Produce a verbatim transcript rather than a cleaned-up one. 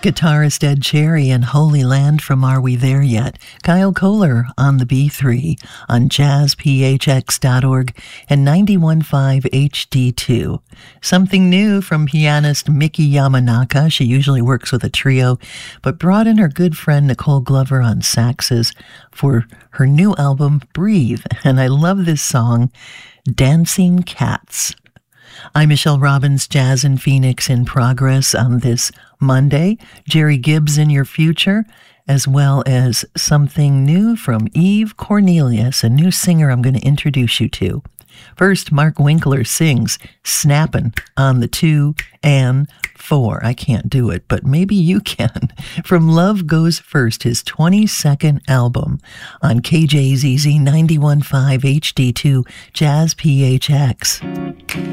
Guitarist Ed Cherry and Holy Land from Are We There Yet? Kyle Kohler on the B three on jazz p h x dot org and ninety-one point five H D two. Something new from pianist Miki Yamanaka. She usually works with a trio, but brought in her good friend Nicole Glover on saxes for her new album, Breathe. And I love this song, Dancing Cats. I'm Michelle Robbins, Jazz in Phoenix in progress on this Monday. Jerry Gibbs in your future, as well as something new from Eve Cornelius, a new singer I'm going to introduce you to. First, Mark Winkler sings Snappin' on the two and four. I can't do it, but maybe you can. From Love Goes First, his twenty-second album on K J Z Z ninety-one point five H D two Jazz P H X.